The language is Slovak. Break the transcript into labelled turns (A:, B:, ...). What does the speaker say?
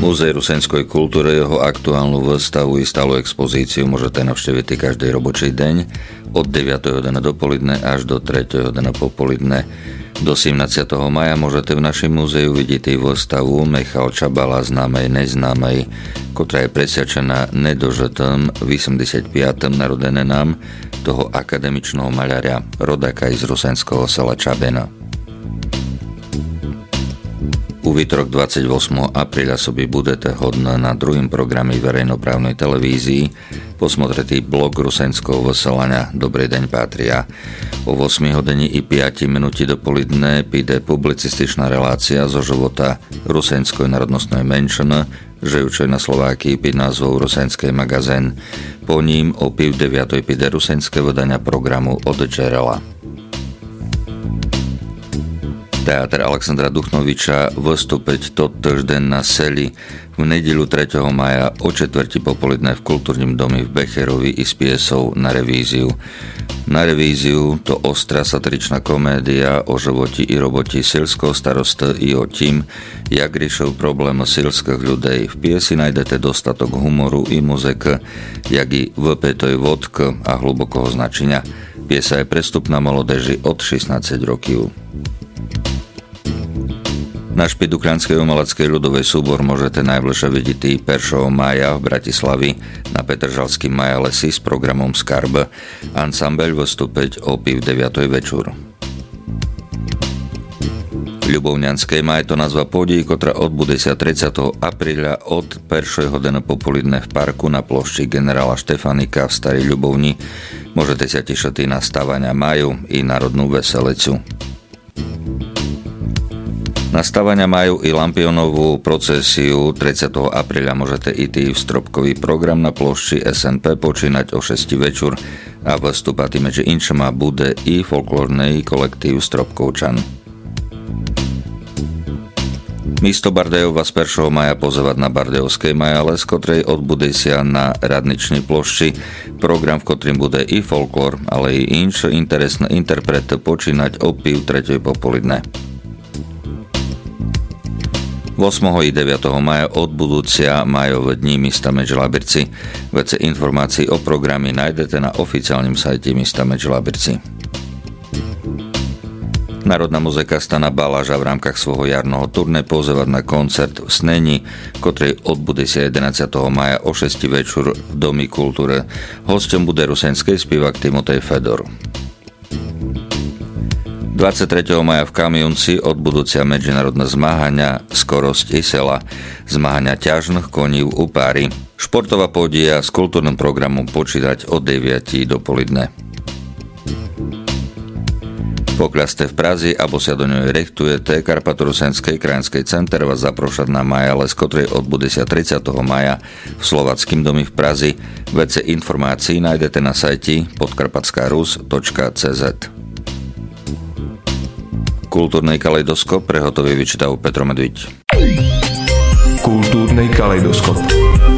A: Múzej rusenskej kultúry, jeho aktuálnu výstavu i stálu expozíciu môžete navštíviť každý robočí deň od 9. hodiny dopoludne až do 3. hodiny popoludne. Do 17. maja môžete v našom múzeu vidieť výstavu Michal Čabala známej neznámej, ktorá je presvedčená nedožitým 85. narodeninám toho akademičného maľaria, rodáka z rusenského sela Čabena. U výtorok 28. apríla soby budete hodné na druhým programe verejnoprávnej televízii posmotretý blok rusenského veselania Dobrý deň Pátria. O 8 hodiny i 5 minúti dopoludne príde publicističná relácia zo života rusenskej národnostnej menšiny, žijúcej na Slovákii pod názvou Rusenský magazín. Po ním o 8:30 príde rusenské vydania programu Od Džerela. Teatr Alexandra Duchnoviča vystúpiť tot týždeň na Seli v nedeľu 3. maja o 4. popoludne v kultúrnym domi v Becherovi i s piesou Na revíziu. Na revíziu to ostrá satiričná komédia o životi i roboti silského starosta i o tým, jak riešil problém silských ľudí. V piesi nájdete dostatok humoru i muziky, jak i vypetoj vodky a hlubokého značenia. Piesa je prestupná malodeži od 16 rokov. Náš Ukranskej umeleckej ľudovej súbor môžete najbližšie vidieť 1. mája v Bratislavi na Petržalský Maja lesy s programom Skarb. Ansámbel vystúpiť o 8:30 večer. Ľubovňanskej maj to nazva podí, ktorá odbude sa 30. apríla od 1. hodiny popoludne v parku na plošči generála Štefanika v Starej Ľubovni. Môžete sa tešiť na stávania maju i národnú veselicu. Na stávania majú i lampionovú procesiu 30. apríla môžete ísť v stropkový program na plošči SNP počínať o 6 večer a vystúpať medzi inšima bude i folklórny kolektív Stropkovčan. Místo Bardejov vás 1. maja pozývať na Bardejovskej majale, z ktorej odbude sa na Radničnej plošči program, v ktorým bude i folklór, ale i inšie interesné interprety počínať o 2:30 popoludne. 8. i 9. maja odbudúcia majové dní Mista Medželabirci. Vece informácií o programe nájdete na oficiálnym sajte Mista Medželabirci. Národná muzika Stana Baláža v rámkach svojho jarného turné pozývať na koncert v Sneni, ktorý odbude sa 11. maja o 6 večer v Domi kultúry. Hosťom bude rusenský spevák Timotej Fedor. 23. maja v Kamionci odbudúcia medzinárodné zmáhania Skorosť i sela, zmáhania ťažných koní u Pári. Športová podia s kultúrnym programom počítať od 9 do poludne. Pokiaľ ste v Prazi alebo sa do ňoj rechtujete, Karpato-Rusenskej krajinskej center vás zaprošať na majale, z ktorej odbude sa 30. maja v Slovackým domi v Prazi. Vece informácií nájdete na sajti podkarpatskarus.cz. Kultúrny kaleidoskop prehotový vyčítal Petro Medviť.
B: Kultúrny kaleidoskop.